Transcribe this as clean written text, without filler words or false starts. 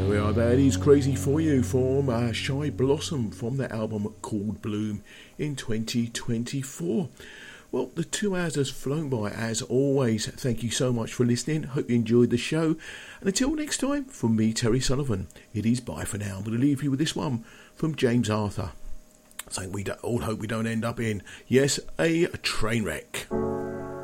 we are, that is Crazy For You from Shy Blossom from their album called Bloom in 2024. Well, the 2 hours has flown by as always. Thank you so much for listening. Hope you enjoyed the show. And until next time, from me, Terry Sullivan, it is bye for now. I'm going to leave you with this one from James Arthur, saying we all hope we don't end up in, yes, a train wreck.